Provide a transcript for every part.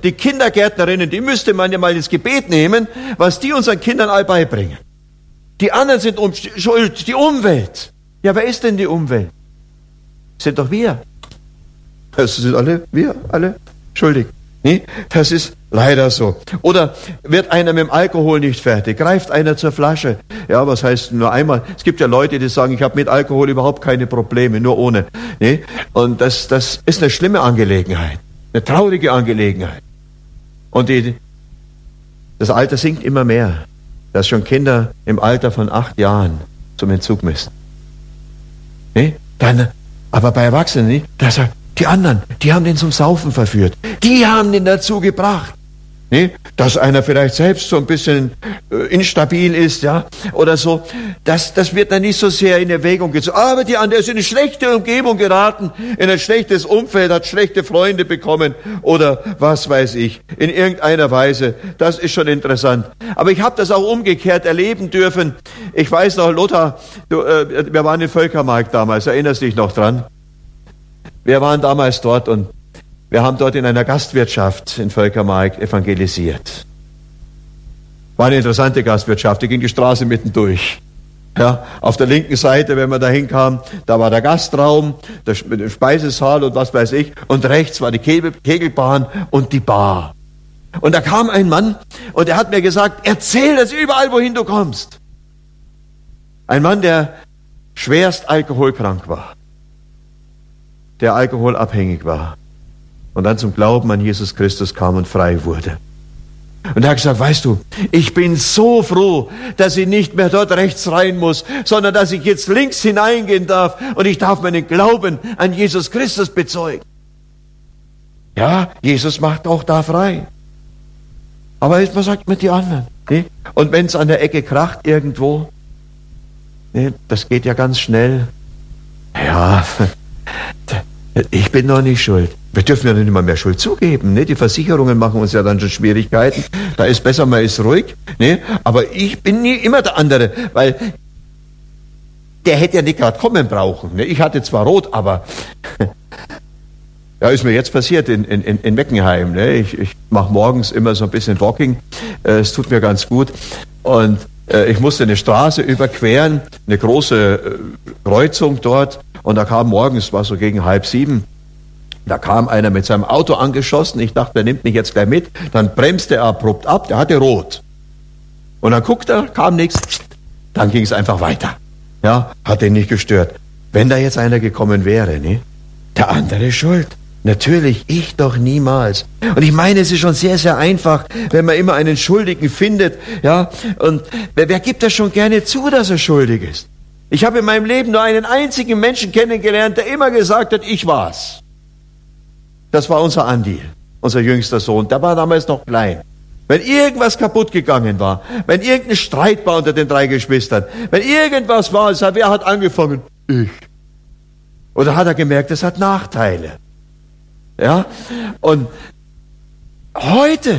die Kindergärtnerinnen, die müsste man ja mal ins Gebet nehmen, was die unseren Kindern all beibringen. Die anderen sind schuld, die Umwelt. Ja, wer ist denn die Umwelt? Das sind doch wir. Das sind wir alle schuldig. Nee, das ist leider so. Oder wird einer mit dem Alkohol nicht fertig? Greift einer zur Flasche? Ja, was heißt nur einmal? Es gibt ja Leute, die sagen, ich habe mit Alkohol überhaupt keine Probleme, nur ohne. Nee? Und das ist eine schlimme Angelegenheit, eine traurige Angelegenheit. Und das Alter sinkt immer mehr, dass schon Kinder im Alter von 8 Jahren zum Entzug müssen. Nee? Aber bei Erwachsenen nicht. Die anderen, die haben den zum Saufen verführt. Die haben den dazu gebracht. Nee? Dass einer vielleicht selbst so ein bisschen instabil ist, ja, oder so. Das wird dann nicht so sehr in Erwägung gezogen. Aber die andere ist in eine schlechte Umgebung geraten, in ein schlechtes Umfeld, hat schlechte Freunde bekommen oder was weiß ich. In irgendeiner Weise. Das ist schon interessant. Aber ich habe das auch umgekehrt erleben dürfen. Ich weiß noch, Lothar, wir waren im Völkermarkt damals, erinnerst dich noch dran? Wir waren damals dort und wir haben dort in einer Gastwirtschaft in Völkermarkt evangelisiert. War eine interessante Gastwirtschaft, die ging die Straße mittendurch. Ja, auf der linken Seite, wenn man da hinkam, da war der Gastraum, der Speisesaal und was weiß ich. Und rechts war die Kegelbahn und die Bar. Und da kam ein Mann und er hat mir gesagt, erzähl das überall, wohin du kommst. Ein Mann, der schwerst alkoholkrank war, der alkoholabhängig war und dann zum Glauben an Jesus Christus kam und frei wurde. Und er hat gesagt, weißt du, ich bin so froh, dass ich nicht mehr dort rechts rein muss, sondern dass ich jetzt links hineingehen darf und ich darf meinen Glauben an Jesus Christus bezeugen. Ja, Jesus macht auch da frei. Aber was sagt mit die anderen? Nee? Und wenn es an der Ecke kracht irgendwo, nee, das geht ja ganz schnell. Ja, ich bin noch nicht schuld. Wir dürfen ja nicht immer mehr Schuld zugeben. Ne? Die Versicherungen machen uns ja dann schon Schwierigkeiten. Da ist besser, man ist ruhig. Ne? Aber ich bin nie immer der andere, weil der hätte ja nicht gerade kommen brauchen. Ne? Ich hatte zwar rot, aber ja, ist mir jetzt passiert in Meckenheim. Ne? Ich mache morgens immer so ein bisschen Walking. Es tut mir ganz gut. Und ich musste eine Straße überqueren, eine große Kreuzung dort. Und da kam morgens, war so gegen 6:30, da kam einer mit seinem Auto angeschossen. Ich dachte, der nimmt mich jetzt gleich mit. Dann bremste er abrupt ab, der hatte rot. Und dann guckte er, kam nichts, dann ging es einfach weiter. Ja, hat ihn nicht gestört. Wenn da jetzt einer gekommen wäre, ne? Der andere ist schuld. Natürlich, ich doch niemals. Und ich meine, es ist schon sehr, sehr einfach, wenn man immer einen Schuldigen findet. Ja, und wer gibt das schon gerne zu, dass er schuldig ist? Ich habe in meinem Leben nur einen einzigen Menschen kennengelernt, der immer gesagt hat, ich war's. Das war unser Andi, unser jüngster Sohn. Der war damals noch klein. Wenn irgendwas kaputt gegangen war, wenn irgendein Streit war unter den 3 Geschwistern, wenn irgendwas war, wer hat angefangen? Ich. Oder hat er gemerkt, es hat Nachteile. Ja? Und heute,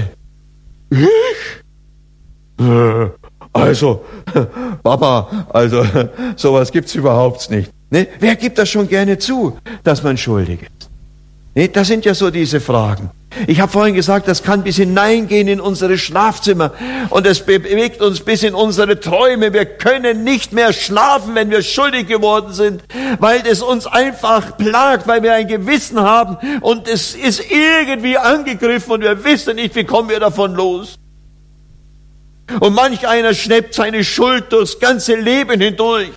ich? Also, Papa, also, sowas gibt's überhaupt nicht. Ne? Wer gibt das schon gerne zu, dass man schuldig ist? Ne? Das sind ja so diese Fragen. Ich habe vorhin gesagt, das kann bis hineingehen in unsere Schlafzimmer und es bewegt uns bis in unsere Träume. Wir können nicht mehr schlafen, wenn wir schuldig geworden sind, weil es uns einfach plagt, weil wir ein Gewissen haben und es ist irgendwie angegriffen und wir wissen nicht, wie kommen wir davon los. Und manch einer schleppt seine Schuld durchs ganze Leben hindurch.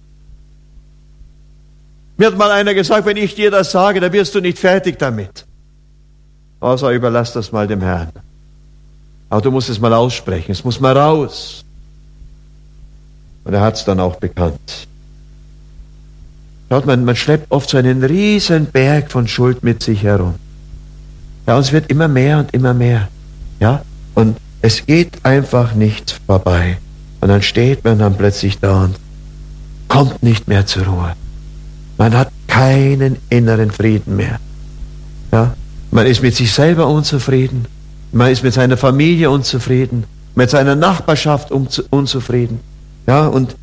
Mir hat mal einer gesagt, wenn ich dir das sage, dann wirst du nicht fertig damit. Also überlass das mal dem Herrn. Aber du musst es mal aussprechen, es muss mal raus. Und er hat es dann auch bekannt. Schaut, man schleppt oft so einen riesen Berg von Schuld mit sich herum. Ja, und es wird immer mehr und immer mehr. Ja, und es geht einfach nicht vorbei. Und dann steht man dann plötzlich da und kommt nicht mehr zur Ruhe. Man hat keinen inneren Frieden mehr. Ja? Man ist mit sich selber unzufrieden. Man ist mit seiner Familie unzufrieden. Mit seiner Nachbarschaft unzufrieden. Ja? Und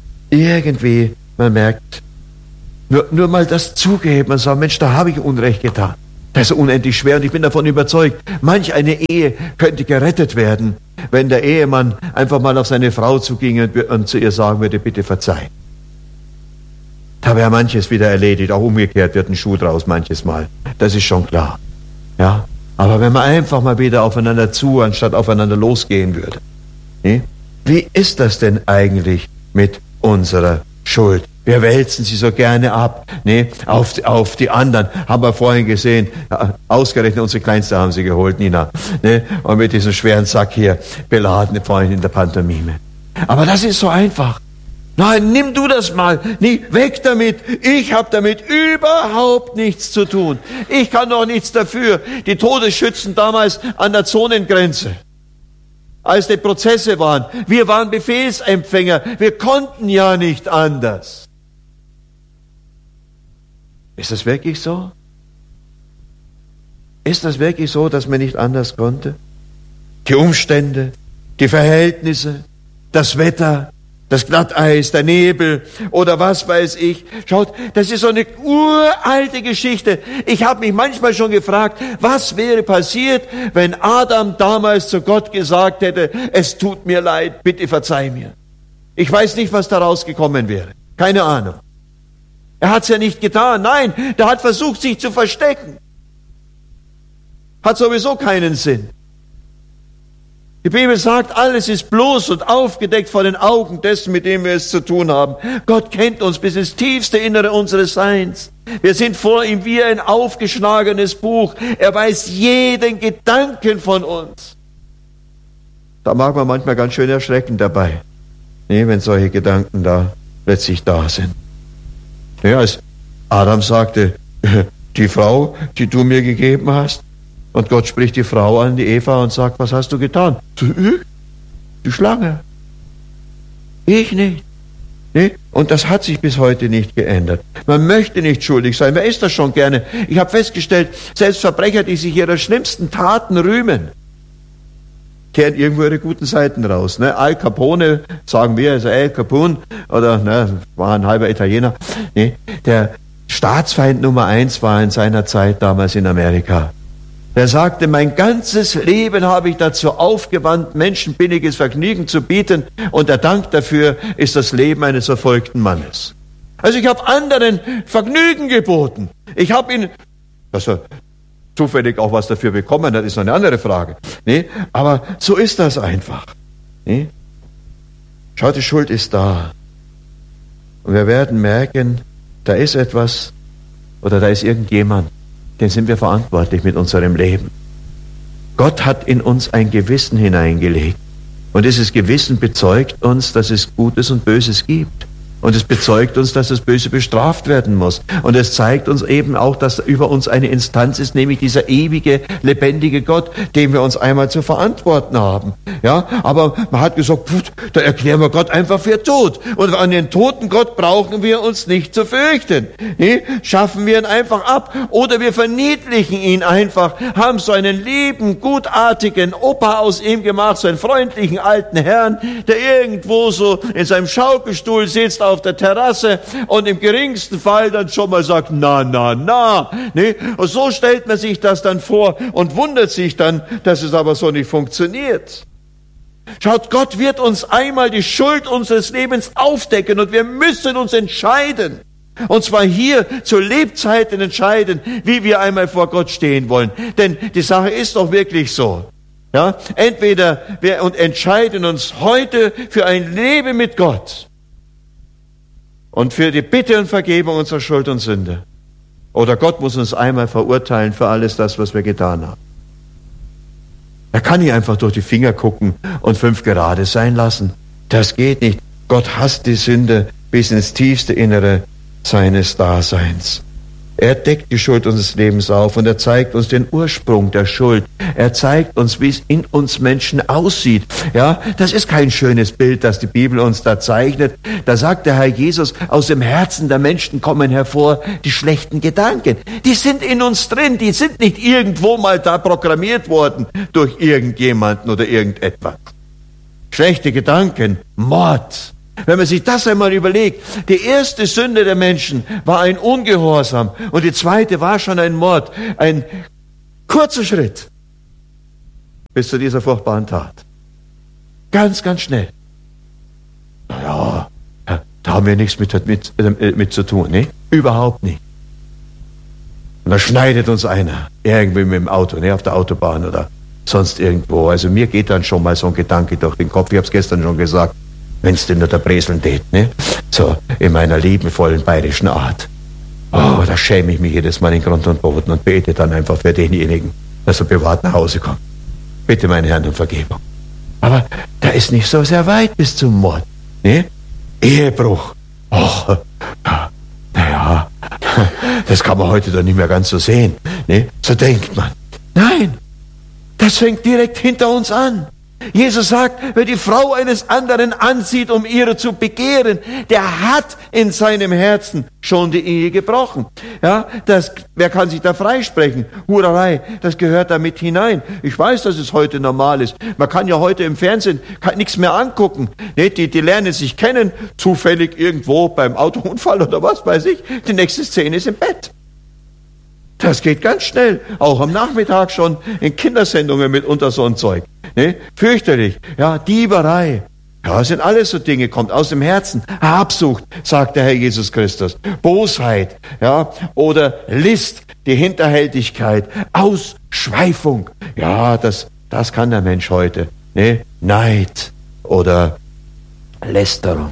irgendwie, man merkt, nur mal das zugeben und sagen, Mensch, da habe ich Unrecht getan. Das ist unendlich schwer und ich bin davon überzeugt, manch eine Ehe könnte gerettet werden, wenn der Ehemann einfach mal auf seine Frau zuginge und zu ihr sagen würde, bitte verzeih. Da wäre manches wieder erledigt, auch umgekehrt wird ein Schuh draus manches Mal. Das ist schon klar. Ja? Aber wenn man einfach mal wieder aufeinander zu, anstatt aufeinander losgehen würde. Ne? Wie ist das denn eigentlich mit unserer Schuld? Wir wälzen sie so gerne ab, ne, auf die anderen. Haben wir vorhin gesehen, ausgerechnet unsere Kleinste haben sie geholt, Nina, ne, und mit diesem schweren Sack hier beladen, vorhin in der Pantomime. Aber das ist so einfach. Nein, nimm du das mal, nee, weg damit. Ich habe damit überhaupt nichts zu tun. Ich kann doch nichts dafür. Die Todesschützen damals an der Zonengrenze, als die Prozesse waren, wir waren Befehlsempfänger, wir konnten ja nicht anders. Ist das wirklich so? Ist das wirklich so, dass man nicht anders konnte? Die Umstände, die Verhältnisse, das Wetter, das Glatteis, der Nebel oder was weiß ich. Schaut, das ist so eine uralte Geschichte. Ich habe mich manchmal schon gefragt, was wäre passiert, wenn Adam damals zu Gott gesagt hätte, es tut mir leid, bitte verzeih mir. Ich weiß nicht, was daraus gekommen wäre. Keine Ahnung. Er hat es ja nicht getan. Nein, der hat versucht, sich zu verstecken. Hat sowieso keinen Sinn. Die Bibel sagt, alles ist bloß und aufgedeckt vor den Augen dessen, mit dem wir es zu tun haben. Gott kennt uns bis ins tiefste Innere unseres Seins. Wir sind vor ihm wie ein aufgeschlagenes Buch. Er weiß jeden Gedanken von uns. Da mag man manchmal ganz schön erschrecken dabei, wenn solche Gedanken da plötzlich da sind. Ja, als Adam sagte, die Frau, die du mir gegeben hast, und Gott spricht die Frau an, die Eva, und sagt, was hast du getan? Die Schlange. Ich nicht. Nee? Und das hat sich bis heute nicht geändert. Man möchte nicht schuldig sein. Wer ist das schon gerne? Ich habe festgestellt, selbst Verbrecher, die sich ihrer schlimmsten Taten rühmen, kehren irgendwo ihre guten Seiten raus. Ne? Al Capone, sagen wir, also Al Capone, oder war ein halber Italiener. Ne? Der Staatsfeind Nummer 1 war in seiner Zeit damals in Amerika. Der sagte, mein ganzes Leben habe ich dazu aufgewandt, Menschen billiges Vergnügen zu bieten, und der Dank dafür ist das Leben eines verfolgten Mannes. Also ich habe anderen Vergnügen geboten. Ich habe ihnen, dass er zufällig auch was dafür bekommen hat, ist noch eine andere Frage. Nee? Aber so ist das einfach. Nee? Schaut, die Schuld ist da. Und wir werden merken, da ist etwas oder da ist irgendjemand, den sind wir verantwortlich mit unserem Leben. Gott hat in uns ein Gewissen hineingelegt. Und dieses Gewissen bezeugt uns, dass es Gutes und Böses gibt. Und es bezeugt uns, dass das Böse bestraft werden muss. Und es zeigt uns eben auch, dass über uns eine Instanz ist, nämlich dieser ewige, lebendige Gott, den wir uns einmal zu verantworten haben. Ja, aber man hat gesagt, da erklären wir Gott einfach für tot. Und an den toten Gott brauchen wir uns nicht zu fürchten. Nee, schaffen wir ihn einfach ab. Oder wir verniedlichen ihn einfach, haben so einen lieben, gutartigen Opa aus ihm gemacht, so einen freundlichen alten Herrn, der irgendwo so in seinem Schaukelstuhl sitzt, auf der Terrasse und im geringsten Fall dann schon mal sagt, na. Ne? Und so stellt man sich das dann vor und wundert sich dann, dass es aber so nicht funktioniert. Schaut, Gott wird uns einmal die Schuld unseres Lebens aufdecken und wir müssen uns entscheiden. Und zwar hier zu Lebzeiten entscheiden, wie wir einmal vor Gott stehen wollen. Denn die Sache ist doch wirklich so. Ja? Entweder wir entscheiden uns heute für ein Leben mit Gott und für die Bitte und Vergebung unserer Schuld und Sünde. Oder Gott muss uns einmal verurteilen für alles das, was wir getan haben. Er kann nicht einfach durch die Finger gucken und 5 gerade sein lassen. Das geht nicht. Gott hasst die Sünde bis ins tiefste Innere seines Daseins. Er deckt die Schuld unseres Lebens auf und er zeigt uns den Ursprung der Schuld. Er zeigt uns, wie es in uns Menschen aussieht. Ja, das ist kein schönes Bild, das die Bibel uns da zeichnet. Da sagt der Herr Jesus, aus dem Herzen der Menschen kommen hervor die schlechten Gedanken. Die sind in uns drin, die sind nicht irgendwo mal da programmiert worden durch irgendjemanden oder irgendetwas. Schlechte Gedanken, Mord, Wenn man sich das einmal überlegt, die erste Sünde der Menschen war ein Ungehorsam und die zweite war schon ein Mord. Ein kurzer Schritt bis zu dieser furchtbaren Tat. Ganz, ganz schnell. Naja, da haben wir nichts mit zu tun, ne? Überhaupt nicht. Und da schneidet uns einer, irgendwie mit dem Auto, ne? Auf der Autobahn oder sonst irgendwo. Also mir geht dann schon mal so ein Gedanke durch den Kopf. Ich habe es gestern schon gesagt, wenn es denn nur der Breseln tät, ne? So in meiner liebevollen bayerischen Art. Oh, da schäme ich mich jedes Mal in Grund und Boden und bete dann einfach für denjenigen, dass er bewahrt nach Hause kommt. Bitte, meine Herren, um Vergebung. Aber da ist nicht so sehr weit bis zum Mord. Ne? Ehebruch. Och, naja, das kann man heute doch nicht mehr ganz so sehen. Ne? So denkt man. Nein, das fängt direkt hinter uns an. Jesus sagt, wer die Frau eines anderen ansieht, um ihre zu begehren, der hat in seinem Herzen schon die Ehe gebrochen. Ja, wer kann sich da freisprechen? Hurerei, das gehört da mit hinein. Ich weiß, dass es heute normal ist. Man kann ja heute im Fernsehen nichts mehr angucken. Die lernen sich kennen, zufällig irgendwo beim Autounfall oder was weiß ich. Die nächste Szene ist im Bett. Das geht ganz schnell, auch am Nachmittag schon in Kindersendungen mitunter so ein Zeug. Ne? Fürchterlich, ja, Dieberei. Ja, das sind alles so Dinge, kommt aus dem Herzen. Habsucht, sagt der Herr Jesus Christus. Bosheit, ja, oder List, die Hinterhältigkeit, Ausschweifung. Ja, das kann der Mensch heute. Ne? Neid oder Lästerung.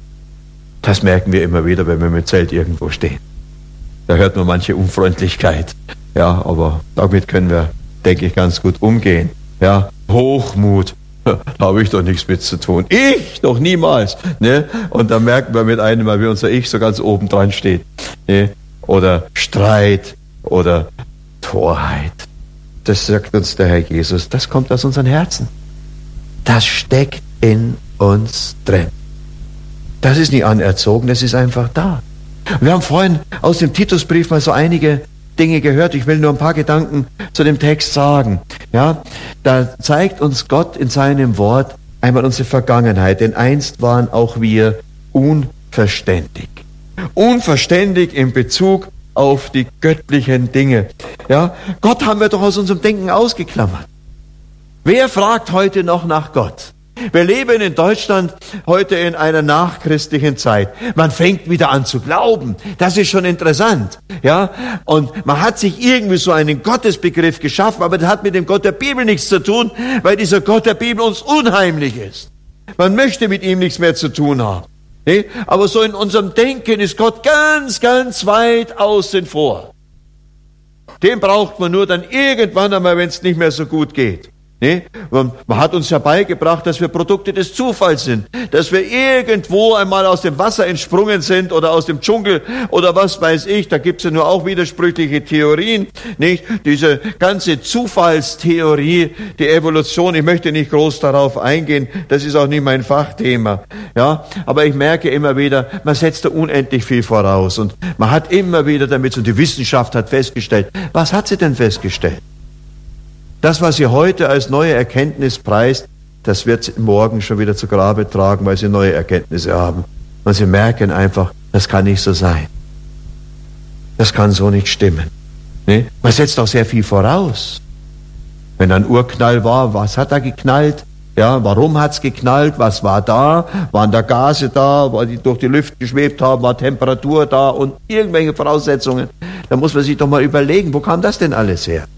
Das merken wir immer wieder, wenn wir mit Zelt irgendwo stehen. Da hört man manche Unfreundlichkeit. Ja, aber damit können wir, denke ich, ganz gut umgehen. Ja, Hochmut, da habe ich doch nichts mit zu tun. Ich doch niemals. Ne? Und da merken wir mit einem, weil unser Ich so ganz oben dran steht. Ne? Oder Streit oder Torheit. Das sagt uns der Herr Jesus. Das kommt aus unseren Herzen. Das steckt in uns drin. Das ist nicht anerzogen, das ist einfach da. Wir haben vorhin aus dem Titusbrief mal so einige Dinge gehört. Ich will nur ein paar Gedanken zu dem Text sagen. Ja, da zeigt uns Gott in seinem Wort einmal unsere Vergangenheit, denn einst waren auch wir unverständig. Unverständig in Bezug auf die göttlichen Dinge. Ja, Gott haben wir doch aus unserem Denken ausgeklammert. Wer fragt heute noch nach Gott? Wir leben in Deutschland heute in einer nachchristlichen Zeit. Man fängt wieder an zu glauben. Das ist schon interessant. Ja? Und man hat sich irgendwie so einen Gottesbegriff geschaffen, aber das hat mit dem Gott der Bibel nichts zu tun, weil dieser Gott der Bibel uns unheimlich ist. Man möchte mit ihm nichts mehr zu tun haben. Ne? Aber so in unserem Denken ist Gott ganz, ganz weit außen vor. Den braucht man nur dann irgendwann einmal, wenn es nicht mehr so gut geht. Nee, man hat uns ja beigebracht, dass wir Produkte des Zufalls sind, dass wir irgendwo einmal aus dem Wasser entsprungen sind oder aus dem Dschungel oder was weiß ich, da gibt's ja nur auch widersprüchliche Theorien, nicht? Diese ganze Zufallstheorie, die Evolution, ich möchte nicht groß darauf eingehen, das ist auch nicht mein Fachthema, ja, aber ich merke immer wieder, man setzt da unendlich viel voraus und man hat immer wieder damit, und die Wissenschaft hat festgestellt, was hat sie denn festgestellt? Das, was sie heute als neue Erkenntnis preist, das wird sie morgen schon wieder zu Grabe tragen, weil sie neue Erkenntnisse haben. Und sie merken einfach, das kann nicht so sein. Das kann so nicht stimmen. Ne? Man setzt auch sehr viel voraus. Wenn ein Urknall war, was hat da geknallt? Ja, warum hat's geknallt? Was war da? Waren da Gase da, weil die durch die Lüfte geschwebt haben? War Temperatur da und irgendwelche Voraussetzungen? Da muss man sich doch mal überlegen, wo kam das denn alles her?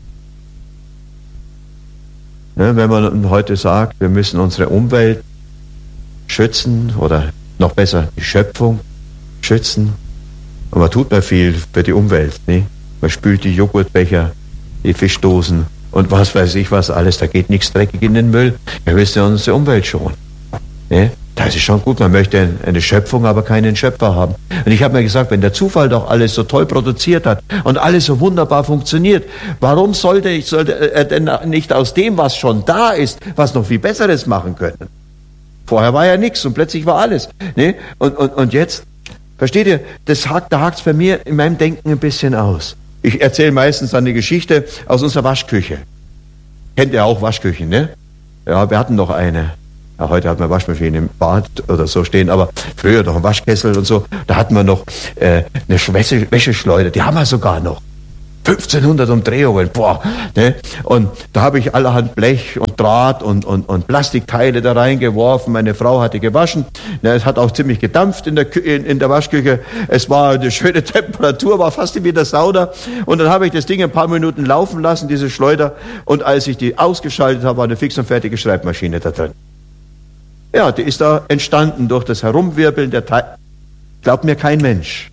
Ja, wenn man heute sagt, wir müssen unsere Umwelt schützen oder noch besser die Schöpfung schützen, und man tut mal viel für die Umwelt. Ne? Man spült die Joghurtbecher, die Fischdosen und was weiß ich was alles, da geht nichts dreckig in den Müll. Wir müssen unsere Umwelt schonen. Ne? Das ist schon gut, man möchte eine Schöpfung, aber keinen Schöpfer haben. Und ich habe mir gesagt, wenn der Zufall doch alles so toll produziert hat und alles so wunderbar funktioniert, warum sollte er denn nicht aus dem, was schon da ist, was noch viel Besseres machen können? Vorher war ja nichts und plötzlich war alles. Ne? Und jetzt, versteht ihr, da hakt's bei mir in meinem Denken ein bisschen aus. Ich erzähle meistens eine Geschichte aus unserer Waschküche. Kennt ihr auch Waschküchen, ne? Ja, wir hatten noch eine Ja, heute hat man Waschmaschine im Bad oder so stehen, aber früher noch ein Waschkessel und so. Da hatten wir noch eine Wäscheschleuder, die haben wir sogar noch. 1500 Umdrehungen, boah, ne? Und da habe ich allerhand Blech und Draht und Plastikteile da reingeworfen. Meine Frau hatte gewaschen. Ne, es hat auch ziemlich gedampft in der Waschküche. Es war eine schöne Temperatur, war fast wie der Sauna. Und dann habe ich das Ding ein paar Minuten laufen lassen, diese Schleuder. Und als ich die ausgeschaltet habe, war eine fix und fertige Schreibmaschine da drin. Ja, die ist da entstanden durch das Herumwirbeln der Teile. Glaubt mir kein Mensch.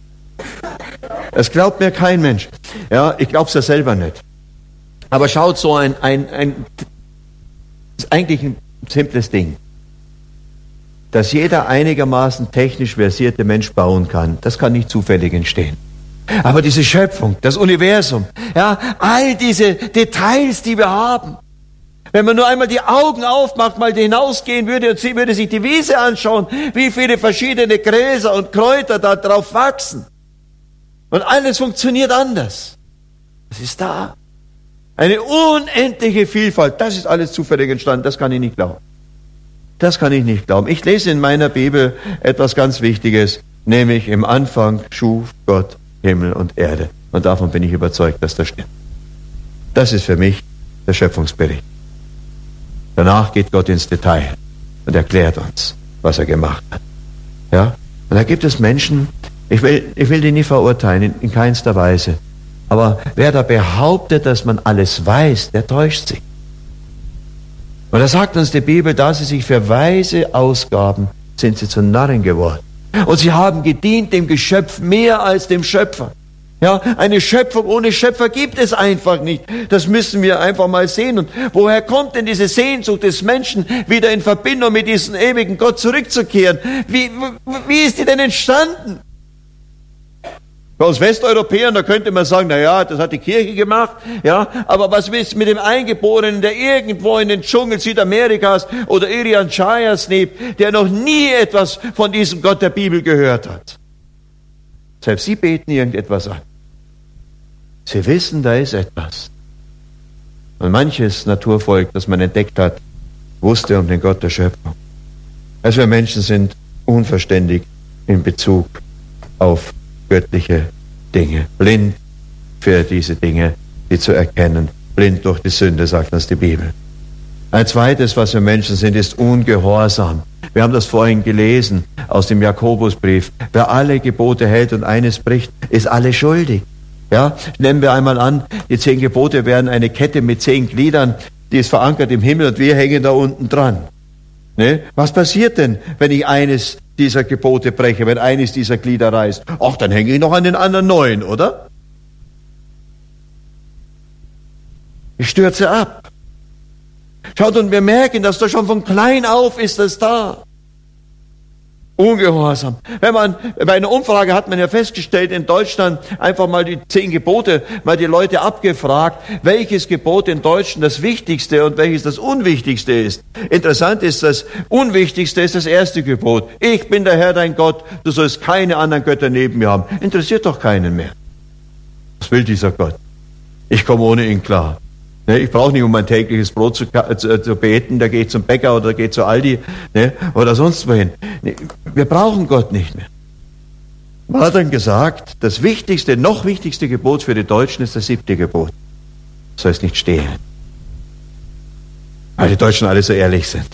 Es glaubt mir kein Mensch. Ja, ich glaube es ja selber nicht. Aber schaut, so ist eigentlich ein simples Ding. Dass jeder einigermaßen technisch versierte Mensch bauen kann, das kann nicht zufällig entstehen. Aber diese Schöpfung, das Universum, ja, all diese Details, die wir haben, wenn man nur einmal die Augen aufmacht, mal hinausgehen würde und sie würde sich die Wiese anschauen, wie viele verschiedene Gräser und Kräuter da drauf wachsen. Und alles funktioniert anders. Es ist da. Eine unendliche Vielfalt. Das ist alles zufällig entstanden. Das kann ich nicht glauben. Das kann ich nicht glauben. Ich lese in meiner Bibel etwas ganz Wichtiges, nämlich im Anfang schuf Gott Himmel und Erde. Und davon bin ich überzeugt, dass das stimmt. Das ist für mich der Schöpfungsbericht. Danach geht Gott ins Detail und erklärt uns, was er gemacht hat. Ja? Und da gibt es Menschen, ich will die nie verurteilen, in keinster Weise. Aber wer da behauptet, dass man alles weiß, der täuscht sich. Und da sagt uns die Bibel, da sie sich für Weise ausgaben, sind sie zu Narren geworden. Und sie haben gedient dem Geschöpf mehr als dem Schöpfer. Ja, eine Schöpfung ohne Schöpfer gibt es einfach nicht. Das müssen wir einfach mal sehen. Und woher kommt denn diese Sehnsucht des Menschen, wieder in Verbindung mit diesem ewigen Gott zurückzukehren? Wie ist die denn entstanden? Bei uns Westeuropäern, da könnte man sagen, na ja, das hat die Kirche gemacht, ja, aber was ist mit dem Eingeborenen, der irgendwo in den Dschungel Südamerikas oder Irian Jayas lebt, der noch nie etwas von diesem Gott der Bibel gehört hat? Selbst sie beten irgendetwas an. Sie wissen, da ist etwas. Und manches Naturvolk, das man entdeckt hat, wusste um den Gott der Schöpfung. Also wir Menschen sind unverständig in Bezug auf göttliche Dinge, blind für diese Dinge, die zu erkennen, blind durch die Sünde, sagt uns die Bibel. Ein zweites, was wir Menschen sind, ist Ungehorsam. Wir haben das vorhin gelesen aus dem Jakobusbrief. Wer alle Gebote hält und eines bricht, ist alle schuldig. Ja, nehmen wir einmal an, die 10 Gebote wären eine Kette mit 10 Gliedern, die ist verankert im Himmel und wir hängen da unten dran. Ne? Was passiert denn, wenn ich eines dieser Gebote breche, wenn eines dieser Glieder reißt? Ach, dann hänge ich noch an den anderen 9, oder? Ich stürze ab. Schaut, und wir merken, dass da schon von klein auf ist das da. Ungehorsam. Bei einer Umfrage hat man ja festgestellt, in Deutschland einfach mal die 10 Gebote, mal die Leute abgefragt, welches Gebot in Deutschen das Wichtigste und welches das Unwichtigste ist. Interessant ist, das Unwichtigste ist das erste Gebot. Ich bin der Herr dein Gott, du sollst keine anderen Götter neben mir haben. Interessiert doch keinen mehr. Was will dieser Gott? Ich komme ohne ihn klar. Ich brauche nicht um mein tägliches Brot zu beten, da gehe ich zum Bäcker oder gehe zu Aldi, oder sonst wohin. Wir brauchen Gott nicht mehr. Man hat dann gesagt, das wichtigste, noch wichtigste Gebot für die Deutschen ist das 7. Gebot. Du sollst nicht stehlen. Weil die Deutschen alle so ehrlich sind.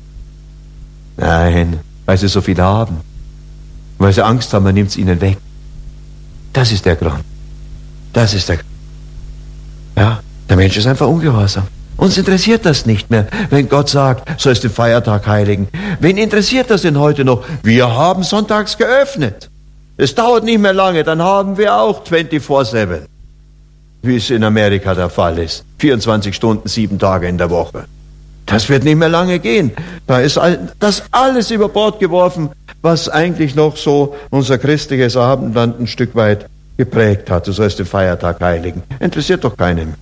Nein, weil sie so viel haben. Weil sie Angst haben, man nimmt es ihnen weg. Das ist der Grund. Das ist der Grund. Ja. Der Mensch ist einfach ungehorsam. Uns interessiert das nicht mehr, wenn Gott sagt, sollst den Feiertag heiligen. Wen interessiert das denn heute noch? Wir haben sonntags geöffnet. Es dauert nicht mehr lange, dann haben wir auch 24/7, wie es in Amerika der Fall ist. 24 Stunden, 7 Tage in der Woche. Das wird nicht mehr lange gehen. Da ist das alles über Bord geworfen, was eigentlich noch so unser christliches Abendland ein Stück weit geprägt hat. Du sollst den Feiertag heiligen. Interessiert doch keinen.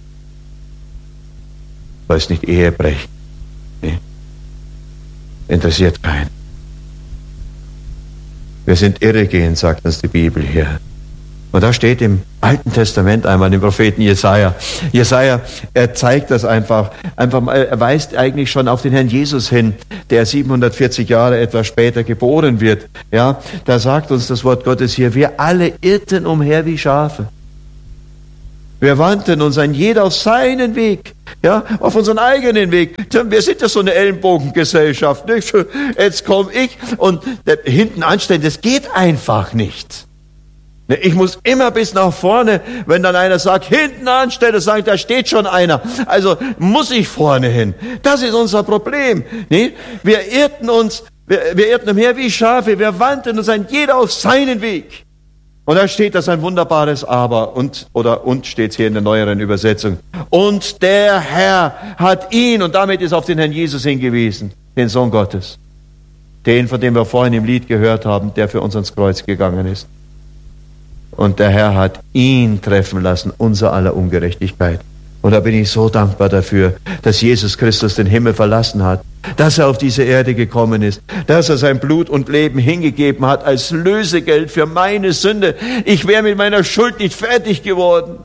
Du sollst nicht Ehe brechen. Nee. Interessiert keinen. Wir sind irregehend, sagt uns die Bibel hier. Und da steht im Alten Testament einmal dem Propheten Jesaja. Jesaja, er zeigt das einfach mal, er weist eigentlich schon auf den Herrn Jesus hin, der 740 Jahre etwas später geboren wird. Ja, da sagt uns das Wort Gottes hier, wir alle irrten umher wie Schafe. Wir wandten uns ein jeder auf seinen Weg, ja, auf unseren eigenen Weg. Wir sind ja so eine Ellenbogengesellschaft, nicht? Jetzt komme ich und hinten anstellen, das geht einfach nicht. Ich muss immer bis nach vorne, wenn dann einer sagt, hinten anstellen, sage ich, da steht schon einer. Also muss ich vorne hin. Das ist unser Problem. Nicht? Wir irrten umher wie Schafe, wir wandten uns ein jeder auf seinen Weg. Und da steht das ein wunderbares Aber und steht hier in der neueren Übersetzung. Und der Herr hat ihn, und damit ist auf den Herrn Jesus hingewiesen, den Sohn Gottes. Den, von dem wir vorhin im Lied gehört haben, der für uns ans Kreuz gegangen ist. Und der Herr hat ihn treffen lassen, unser aller Ungerechtigkeit. Und da bin ich so dankbar dafür, dass Jesus Christus den Himmel verlassen hat, dass er auf diese Erde gekommen ist, dass er sein Blut und Leben hingegeben hat als Lösegeld für meine Sünde. Ich wäre mit meiner Schuld nicht fertig geworden.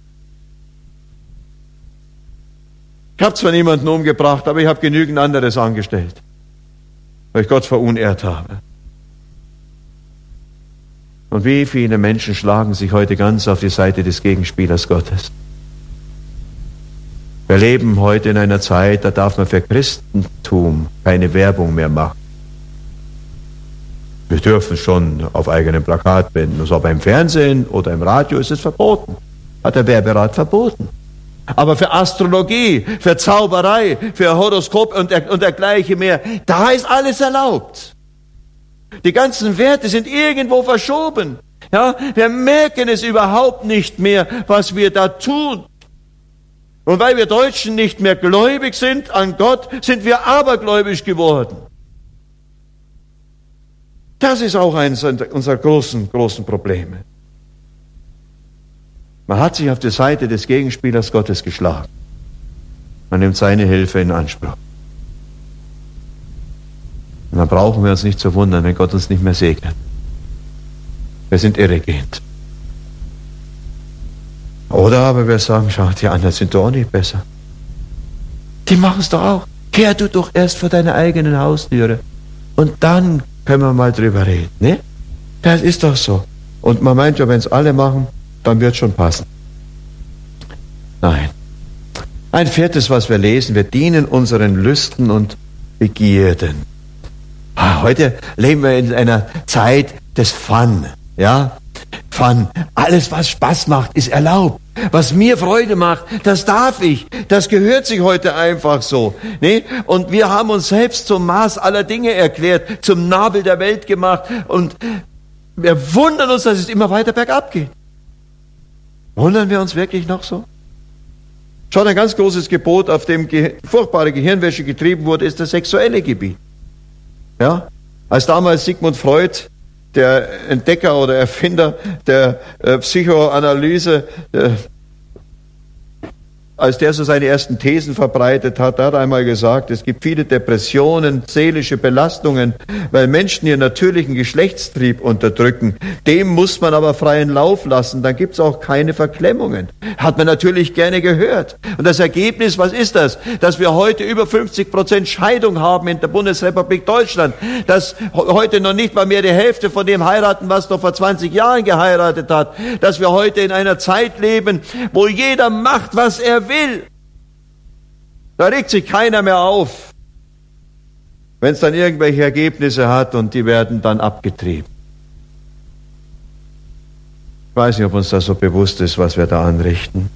Ich habe zwar niemanden umgebracht, aber ich habe genügend anderes angestellt, weil ich Gott verunehrt habe. Und wie viele Menschen schlagen sich heute ganz auf die Seite des Gegenspielers Gottes. Wir leben heute in einer Zeit, da darf man für Christentum keine Werbung mehr machen. Wir dürfen schon auf eigenem Plakat binden, also beim Fernsehen oder im Radio ist es verboten. Hat der Werberat verboten. Aber für Astrologie, für Zauberei, für Horoskop und dergleichen mehr, da ist alles erlaubt. Die ganzen Werte sind irgendwo verschoben. Ja, wir merken es überhaupt nicht mehr, was wir da tun. Und weil wir Deutschen nicht mehr gläubig sind an Gott, sind wir abergläubisch geworden. Das ist auch eines unserer großen Probleme. Man hat sich auf die Seite des Gegenspielers Gottes geschlagen. Man nimmt seine Hilfe in Anspruch. Und dann brauchen wir uns nicht zu wundern, wenn Gott uns nicht mehr segnet. Wir sind irregehend. Oder aber wir sagen, schau, die anderen sind doch auch nicht besser. Die machen es doch auch. Kehr du doch erst vor deiner eigenen Haustüre. Und dann können wir mal drüber reden. Ne? Das ist doch so. Und man meint ja, wenn es alle machen, dann wird es schon passen. Nein. Ein viertes, was wir lesen, wir dienen unseren Lüsten und Begierden. Heute leben wir in einer Zeit des Fun, ja? Fun. Alles, was Spaß macht, ist erlaubt. Was mir Freude macht, das darf ich. Das gehört sich heute einfach so. Ne? Und wir haben uns selbst zum Maß aller Dinge erklärt, zum Nabel der Welt gemacht. Und wir wundern uns, dass es immer weiter bergab geht. Wundern wir uns wirklich noch so? Schon ein ganz großes Gebot, auf dem furchtbare Gehirnwäsche getrieben wurde, ist das sexuelle Gebiet. Ja, als damals Sigmund Freud, der Entdecker oder Erfinder der Psychoanalyse, als der so seine ersten Thesen verbreitet hat, hat er einmal gesagt, es gibt viele Depressionen, seelische Belastungen, weil Menschen ihren natürlichen Geschlechtstrieb unterdrücken. Dem muss man aber freien Lauf lassen, dann gibt es auch keine Verklemmungen. Hat man natürlich gerne gehört. Und das Ergebnis, was ist das? Dass wir heute über 50% Scheidung haben in der Bundesrepublik Deutschland. Dass heute noch nicht mal mehr die Hälfte von dem heiraten, was noch vor 20 Jahren geheiratet hat. Dass wir heute in einer Zeit leben, wo jeder macht, was er will. Da regt sich keiner mehr auf, wenn es dann irgendwelche Ergebnisse hat und die werden dann abgetrieben. Ich weiß nicht, ob uns das so bewusst ist, was wir da anrichten.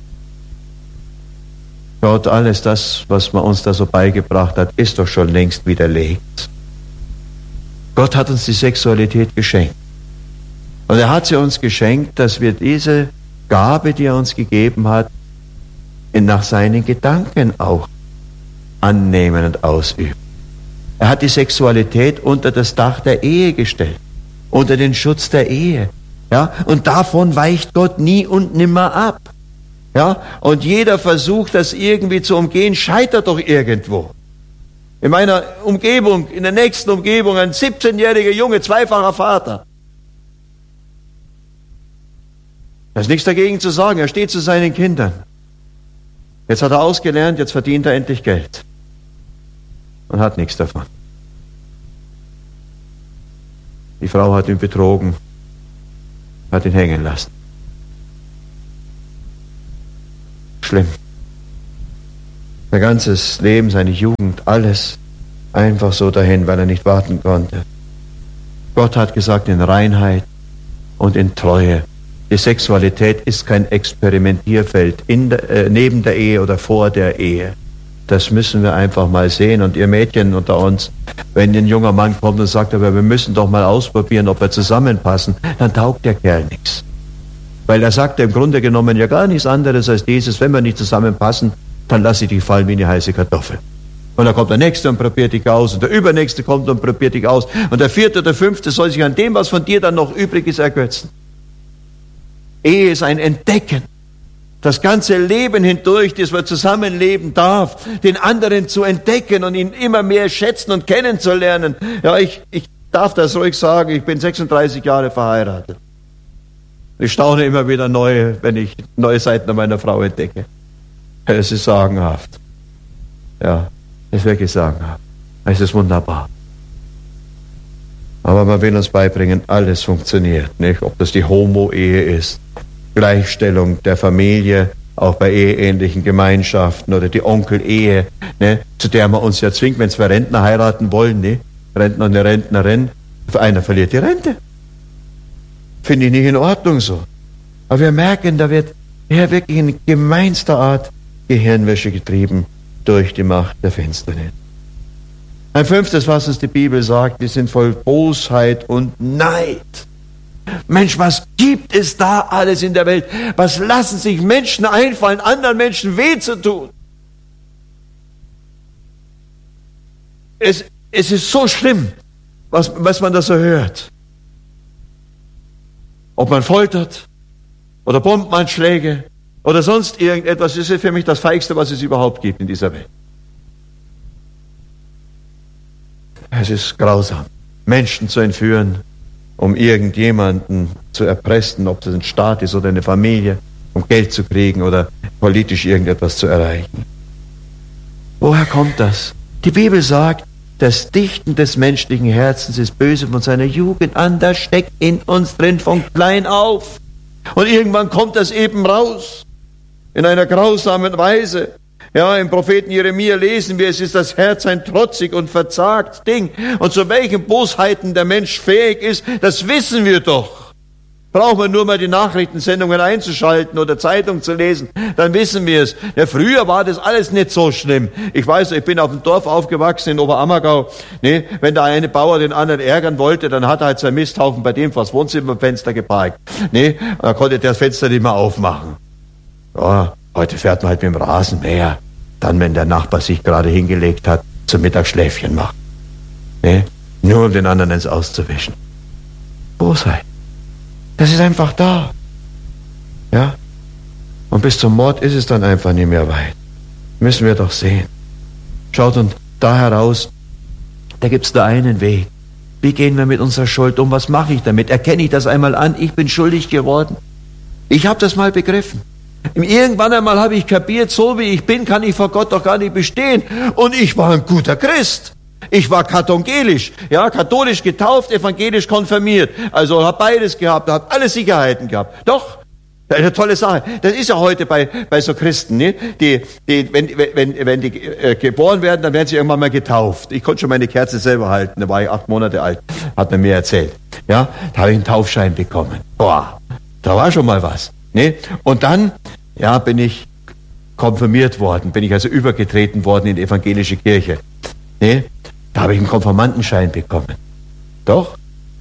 Gott, alles das, was man uns da so beigebracht hat, ist doch schon längst widerlegt. Gott hat uns die Sexualität geschenkt. Und er hat sie uns geschenkt, dass wir diese Gabe, die er uns gegeben hat, nach seinen Gedanken auch annehmen und ausüben. Er hat die Sexualität unter das Dach der Ehe gestellt, unter den Schutz der Ehe. Ja? Und davon weicht Gott nie und nimmer ab. Ja? Und jeder Versuch, das irgendwie zu umgehen, scheitert doch irgendwo. In meiner Umgebung, in der nächsten Umgebung, ein 17-jähriger Junge, zweifacher Vater. Da ist nichts dagegen zu sagen. Er steht zu seinen Kindern. Jetzt hat er ausgelernt, jetzt verdient er endlich Geld. Und hat nichts davon. Die Frau hat ihn betrogen, hat ihn hängen lassen. Schlimm. Sein ganzes Leben, seine Jugend, alles einfach so dahin, weil er nicht warten konnte. Gott hat gesagt, in Reinheit und in Treue. Die Sexualität ist kein Experimentierfeld neben der Ehe oder vor der Ehe. Das müssen wir einfach mal sehen. Und ihr Mädchen unter uns, wenn ein junger Mann kommt und sagt, aber wir müssen doch mal ausprobieren, ob wir zusammenpassen, dann taugt der Kerl nichts. Weil er sagt im Grunde genommen ja gar nichts anderes als dieses, wenn wir nicht zusammenpassen, dann lasse ich dich fallen wie eine heiße Kartoffel. Und dann kommt der Nächste und probiert dich aus und der Übernächste kommt und probiert dich aus und der Vierte oder Fünfte soll sich an dem, was von dir dann noch übrig ist, ergötzen. Ehe ist ein Entdecken. Das ganze Leben hindurch, das man zusammenleben darf, den anderen zu entdecken und ihn immer mehr schätzen und kennenzulernen. Ja, ich darf das ruhig sagen, ich bin 36 Jahre verheiratet. Ich staune immer wieder neu, wenn ich neue Seiten an meiner Frau entdecke. Es ist sagenhaft. Ja, es ist wirklich sagenhaft. Es ist wunderbar. Aber man will uns beibringen, alles funktioniert, nicht? Ob das die Homo-Ehe ist, Gleichstellung der Familie, auch bei eheähnlichen Gemeinschaften oder die Onkel-Ehe, ne? Zu der man uns ja zwingt, wenn wir Rentner heiraten wollen, ne? Rentner und eine Rentnerin, einer verliert die Rente. Finde ich nicht in Ordnung so. Aber wir merken, da wird wirklich in gemeinster Art Gehirnwäsche getrieben durch die Macht der Finsternis. Ein fünftes, was uns die Bibel sagt, die sind voll Bosheit und Neid. Mensch, was gibt es da alles in der Welt? Was lassen sich Menschen einfallen, anderen Menschen weh zu tun? Es ist so schlimm, was man da so hört. Ob man foltert oder Bombenanschläge oder sonst irgendetwas, ist für mich das Feigste, was es überhaupt gibt in dieser Welt. Es ist grausam, Menschen zu entführen, um irgendjemanden zu erpressen, ob es ein Staat ist oder eine Familie, um Geld zu kriegen oder politisch irgendetwas zu erreichen. Woher kommt das? Die Bibel sagt, das Dichten des menschlichen Herzens ist böse von seiner Jugend an, das steckt in uns drin von klein auf. Und irgendwann kommt das eben raus, in einer grausamen Weise. Ja, im Propheten Jeremia lesen wir, es ist das Herz ein trotzig und verzagt Ding. Und zu welchen Bosheiten der Mensch fähig ist, das wissen wir doch. Brauchen wir nur mal die Nachrichtensendungen einzuschalten oder Zeitung zu lesen, dann wissen wir es. Ja, früher war das alles nicht so schlimm. Ich weiß, ich bin auf dem Dorf aufgewachsen in Oberammergau. Ne, wenn der eine Bauer den anderen ärgern wollte, dann hat er halt seinen Misthaufen bei dem vor das Wohnzimmerfenster geparkt. Ne, dann konnte der das Fenster nicht mehr aufmachen. Ja, heute fährt man halt mit dem Rasenmäher, dann, wenn der Nachbar sich gerade hingelegt hat, zum Mittagsschläfchen macht. Ne? Nur um den anderen ins Auszuwischen. Bosheit. Das ist einfach da. Ja? Und bis zum Mord ist es dann einfach nicht mehr weit. Müssen wir doch sehen. Schaut, und da heraus, da gibt es nur einen Weg. Wie gehen wir mit unserer Schuld um? Was mache ich damit? Erkenne ich das einmal an? Ich bin schuldig geworden. Ich habe das mal begriffen. Irgendwann einmal habe ich kapiert, so wie ich bin, kann ich vor Gott doch gar nicht bestehen. Und ich war ein guter Christ. Ich war katholisch, ja, katholisch getauft, evangelisch konfirmiert. Also habe beides gehabt, habe alle Sicherheiten gehabt. Doch, eine tolle Sache. Das ist ja heute bei so Christen, ne? Wenn die geboren werden, dann werden sie irgendwann mal getauft. Ich konnte schon meine Kerze selber halten, da war ich 8 Monate alt, hat man mir erzählt. Ja, da habe ich einen Taufschein bekommen. Boah, da war schon mal was. Ne? Und dann, ja, bin ich konfirmiert worden, bin ich also übergetreten worden in die evangelische Kirche. Ne? Da habe ich einen Konfirmandenschein bekommen. Doch.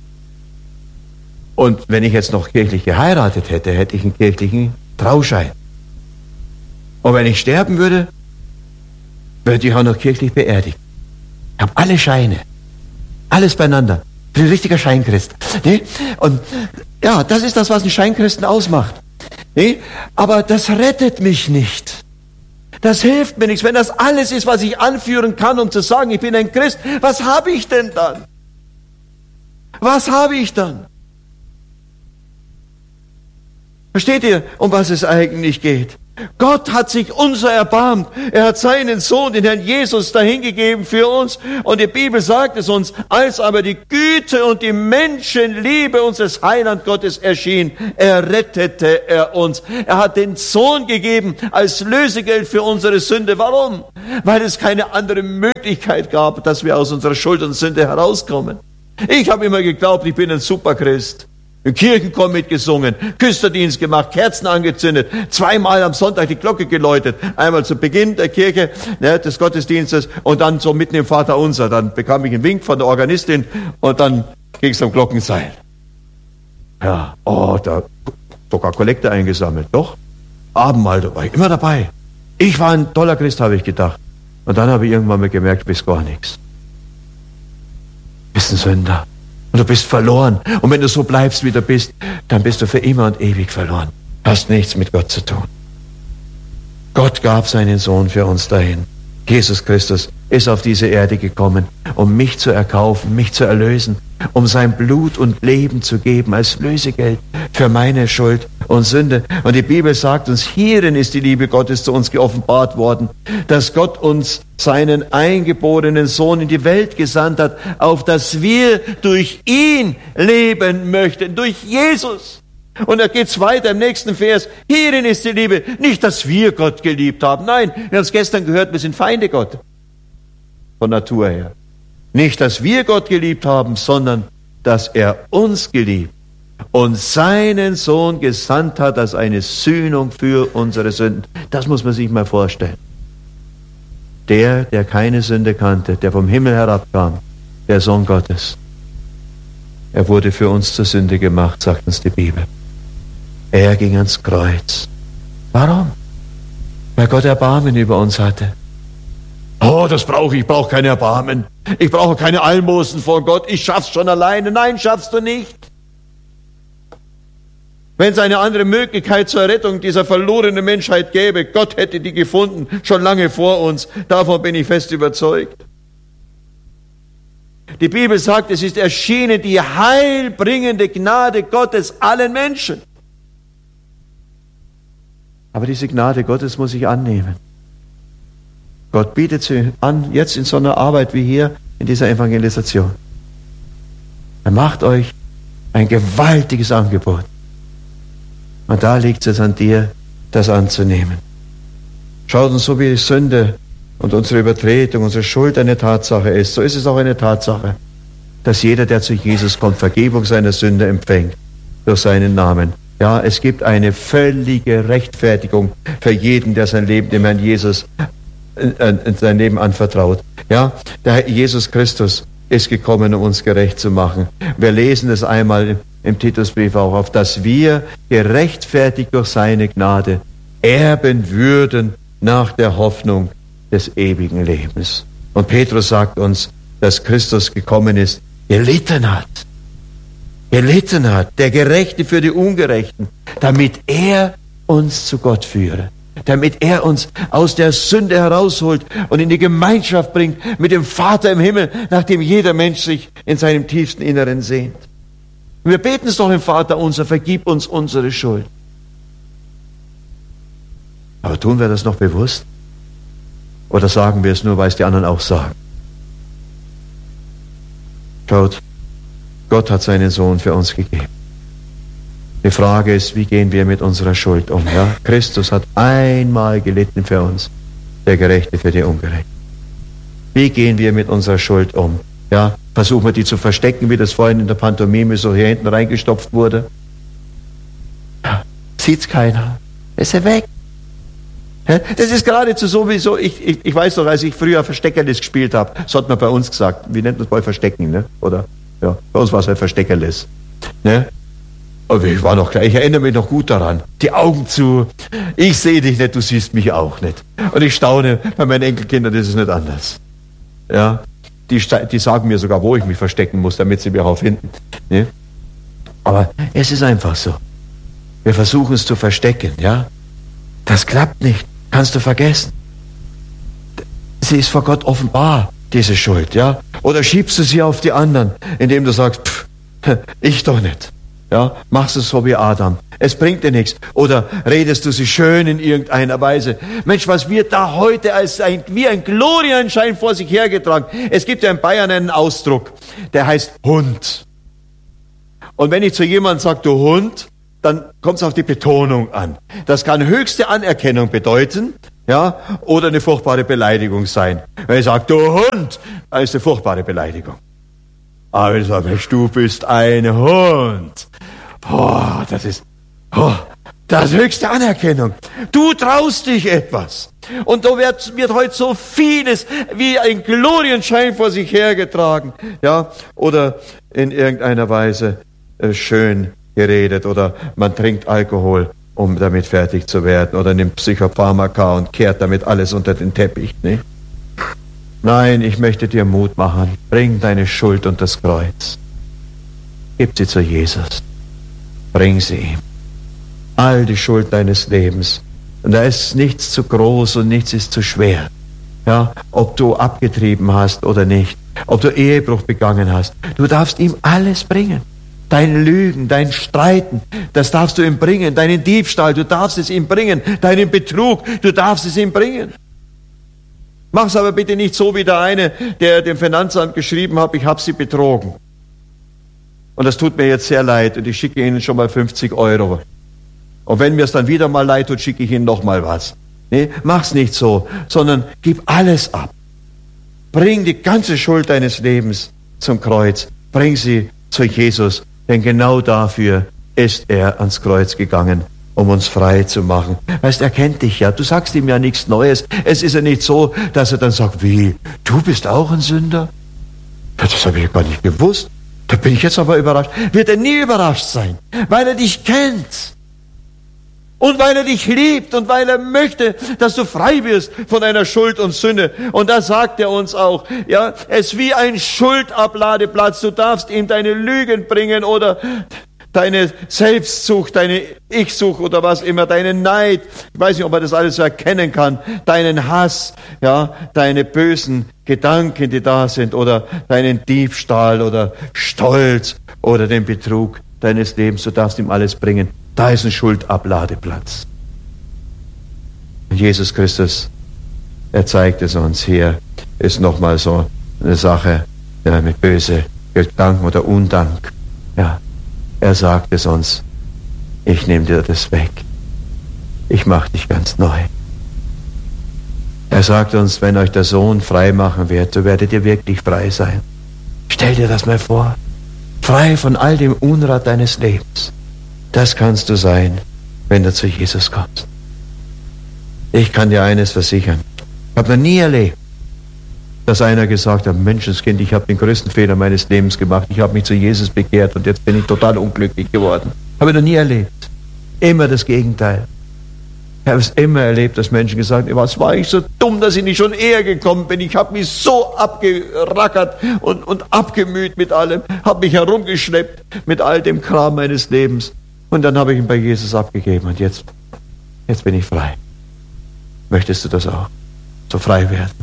Und wenn ich jetzt noch kirchlich geheiratet hätte, hätte ich einen kirchlichen Trauschein. Und wenn ich sterben würde, würde ich auch noch kirchlich beerdigt. Ich habe alle Scheine. Alles beieinander. Ich bin ein richtiger Scheinchrist. Ne? Und ja, das ist das, was einen Scheinchristen ausmacht. Ne? Aber das rettet mich nicht. Das hilft mir nichts. Wenn das alles ist, was ich anführen kann, um zu sagen, ich bin ein Christ, was habe ich denn dann? Was habe ich dann? Versteht ihr, um was es eigentlich geht? Gott hat sich unser erbarmt. Er hat seinen Sohn, den Herrn Jesus, dahingegeben für uns. Und die Bibel sagt es uns, als aber die Güte und die Menschenliebe unseres Heiland Gottes erschien, errettete er uns. Er hat den Sohn gegeben als Lösegeld für unsere Sünde. Warum? Weil es keine andere Möglichkeit gab, dass wir aus unserer Schuld und Sünde herauskommen. Ich habe immer geglaubt, ich bin ein Superchrist. Im Kirchenchor mitgesungen, Küsterdienst gemacht, Kerzen angezündet, 2-mal am Sonntag die Glocke geläutet. Einmal zu Beginn der Kirche, des Gottesdienstes und dann so mitten im Vaterunser. Dann bekam ich einen Wink von der Organistin und dann ging es am Glockenseil. Ja, da sogar Kollekte eingesammelt. Doch, Abendmahl, da war ich immer dabei. Ich war ein toller Christ, habe ich gedacht. Und dann habe ich irgendwann mal gemerkt, du bist gar nichts. Du bist ein Sünder. Und du bist verloren. Und wenn du so bleibst, wie du bist, dann bist du für immer und ewig verloren. Hast nichts mit Gott zu tun. Gott gab seinen Sohn für uns dahin. Jesus Christus ist auf diese Erde gekommen, um mich zu erkaufen, mich zu erlösen, um sein Blut und Leben zu geben als Lösegeld für meine Schuld und Sünde. Und die Bibel sagt uns, hierin ist die Liebe Gottes zu uns geoffenbart worden, dass Gott uns seinen eingeborenen Sohn in die Welt gesandt hat, auf dass wir durch ihn leben möchten, durch Jesus. Und da geht's weiter im nächsten Vers. Hierin ist die Liebe. Nicht, dass wir Gott geliebt haben. Nein, wir haben es gestern gehört, wir sind Feinde Gott. Von Natur her. Nicht, dass wir Gott geliebt haben, sondern, dass er uns geliebt und seinen Sohn gesandt hat als eine Sühnung für unsere Sünden. Das muss man sich mal vorstellen. Der keine Sünde kannte, der vom Himmel herabkam, der Sohn Gottes. Er wurde für uns zur Sünde gemacht, sagt uns die Bibel. Er ging ans Kreuz. Warum? Weil Gott Erbarmen über uns hatte. Das brauche ich. Ich brauche keine Erbarmen. Ich brauche keine Almosen vor Gott. Ich schaff's schon alleine. Nein, schaffst du nicht. Wenn es eine andere Möglichkeit zur Rettung dieser verlorenen Menschheit gäbe, Gott hätte die gefunden, schon lange vor uns. Davon bin ich fest überzeugt. Die Bibel sagt, es ist erschienen die heilbringende Gnade Gottes allen Menschen. Aber diese Gnade Gottes muss ich annehmen. Gott bietet sie an, jetzt in so einer Arbeit wie hier, in dieser Evangelisation. Er macht euch ein gewaltiges Angebot. Und da liegt es an dir, das anzunehmen. Schaut uns, so wie Sünde und unsere Übertretung, unsere Schuld eine Tatsache ist, so ist es auch eine Tatsache, dass jeder, der zu Jesus kommt, Vergebung seiner Sünde empfängt durch seinen Namen. Ja, es gibt eine völlige Rechtfertigung für jeden, der sein Leben dem Herrn Jesus sein Leben anvertraut. Ja, der Herr Jesus Christus ist gekommen, um uns gerecht zu machen. Wir lesen es einmal im Titusbrief auch, auf dass wir gerechtfertigt durch seine Gnade erben würden nach der Hoffnung des ewigen Lebens. Und Petrus sagt uns, dass Christus gekommen ist, gelitten hat, der Gerechte für die Ungerechten, damit er uns zu Gott führe, damit er uns aus der Sünde herausholt und in die Gemeinschaft bringt mit dem Vater im Himmel, nach dem jeder Mensch sich in seinem tiefsten Inneren sehnt. Und wir beten es doch im Vater unser, vergib uns unsere Schuld. Aber tun wir das noch bewusst? Oder sagen wir es nur, weil es die anderen auch sagen? Schaut, Gott hat seinen Sohn für uns gegeben. Die Frage ist, wie gehen wir mit unserer Schuld um? Ja? Christus hat einmal gelitten für uns, der Gerechte für die Ungerechten. Wie gehen wir mit unserer Schuld um? Ja? Versuchen wir die zu verstecken, wie das vorhin in der Pantomime so hier hinten reingestopft wurde? Ja, sieht's keiner. Ist er weg? Das ist geradezu sowieso, ich weiß doch, als ich früher Versteckerlis gespielt habe, so hat man bei uns gesagt, wie nennt man es bei Verstecken, ne? Oder? Ja, bei uns war es halt Versteckerlis. Ne? Aber ich war noch gleich, ich erinnere mich noch gut daran. Die Augen zu, ich sehe dich nicht, du siehst mich auch nicht. Und ich staune, bei meinen Enkelkindern ist es nicht anders. Ja? Die sagen mir sogar, wo ich mich verstecken muss, damit sie mich auch finden. Ne? Aber es ist einfach so. Wir versuchen es zu verstecken, ja? Das klappt nicht. Kannst du vergessen. Sie ist vor Gott offenbar, diese Schuld, ja? Oder schiebst du sie auf die anderen, indem du sagst, ich doch nicht. Ja, machst du so wie Adam. Es bringt dir nichts. Oder redest du sie schön in irgendeiner Weise. Mensch, was wird da heute wie ein Glorienschein vor sich hergetragen? Es gibt ja in Bayern einen Ausdruck, der heißt Hund. Und wenn ich zu jemandem sage, du Hund, dann kommt es auf die Betonung an. Das kann höchste Anerkennung bedeuten, ja, oder eine furchtbare Beleidigung sein. Wenn ich sage, du Hund, dann ist eine furchtbare Beleidigung. Aber wenn ich sage, du bist ein Hund, boah, das ist höchste Anerkennung. Du traust dich etwas. Und da wird heute so vieles wie ein Glorienschein vor sich hergetragen, ja, oder in irgendeiner Weise schön geredet, oder man trinkt Alkohol, um damit fertig zu werden, oder nimmt Psychopharmaka und kehrt damit alles unter den Teppich, ne? Nein, ich möchte dir Mut machen. Bring deine Schuld unter das Kreuz. Gib sie zu Jesus. Bring sie ihm. All die Schuld deines Lebens. Und da ist nichts zu groß und nichts ist zu schwer. Ja, ob du abgetrieben hast oder nicht, ob du Ehebruch begangen hast. Du darfst ihm alles bringen. Dein Lügen, dein Streiten, das darfst du ihm bringen. Deinen Diebstahl, du darfst es ihm bringen. Deinen Betrug, du darfst es ihm bringen. Mach's aber bitte nicht so wie der eine, der dem Finanzamt geschrieben hat, ich habe sie betrogen. Und das tut mir jetzt sehr leid und ich schicke Ihnen schon mal 50 Euro. Und wenn mir es dann wieder mal leid tut, schicke ich Ihnen noch mal was. Nee, mach's nicht so, sondern gib alles ab. Bring die ganze Schuld deines Lebens zum Kreuz. Bring sie zu Jesus, denn genau dafür ist er ans Kreuz gegangen, um uns frei zu machen. Weißt, er kennt dich ja. Du sagst ihm ja nichts Neues. Es ist ja nicht so, dass er dann sagt, wie, du bist auch ein Sünder? Ja, das habe ich gar nicht gewusst. Da bin ich jetzt aber überrascht. Wird er nie überrascht sein, weil er dich kennt. Und weil er dich liebt und weil er möchte, dass du frei wirst von deiner Schuld und Sünde. Und da sagt er uns auch, ja, es ist wie ein Schuldabladeplatz. Du darfst ihm deine Lügen bringen oder deine Selbstsucht, deine Ich-Sucht oder was immer, deinen Neid. Ich weiß nicht, ob man das alles so erkennen kann. Deinen Hass, ja, deine bösen Gedanken, die da sind, oder deinen Diebstahl oder Stolz oder den Betrug deines Lebens. Du darfst ihm alles bringen. Da ist ein Schuldabladeplatz. Und Jesus Christus, er zeigt es uns hier, ist nochmal so eine Sache, ja, mit böse Gedanken oder Undank. Ja, er sagt es uns, ich nehme dir das weg. Ich mache dich ganz neu. Er sagt uns, wenn euch der Sohn frei machen wird, so werdet ihr wirklich frei sein. Stell dir das mal vor. Frei von all dem Unrat deines Lebens. Das kannst du sein, wenn du zu Jesus kommst. Ich kann dir eines versichern. Ich habe noch nie erlebt, dass einer gesagt hat, Menschenskind, ich habe den größten Fehler meines Lebens gemacht. Ich habe mich zu Jesus bekehrt und jetzt bin ich total unglücklich geworden. Habe ich noch nie erlebt. Immer das Gegenteil. Ich habe es immer erlebt, dass Menschen gesagt haben, was war ich so dumm, dass ich nicht schon eher gekommen bin. Ich habe mich so abgerackert und abgemüht mit allem, habe mich herumgeschleppt mit all dem Kram meines Lebens. Und dann habe ich ihn bei Jesus abgegeben und jetzt bin ich frei. Möchtest du das auch? So frei werden?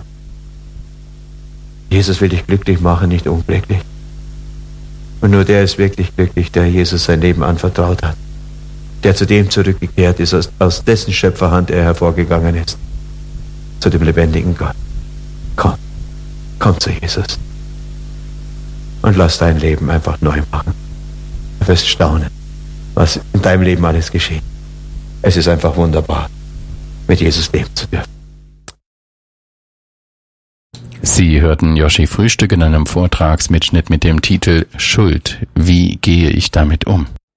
Jesus will dich glücklich machen, nicht unglücklich. Und nur der ist wirklich glücklich, der Jesus sein Leben anvertraut hat. Der zu dem zurückgekehrt ist, aus dessen Schöpferhand er hervorgegangen ist. Zu dem lebendigen Gott. Komm zu Jesus. Und lass dein Leben einfach neu machen. Du wirst staunen, was in deinem Leben alles geschieht. Es ist einfach wunderbar, mit Jesus leben zu dürfen. Sie hörten Joschi Frühstück in einem Vortragsmitschnitt mit dem Titel Schuld. Wie gehe ich damit um?